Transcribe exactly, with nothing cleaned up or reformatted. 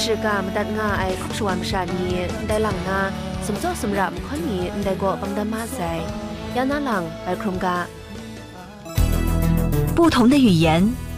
是个没得我爱哭说完啥呢？带冷啊，什么做什么人可你带过帮的马赛，要拿冷白空噶。 不同的语言，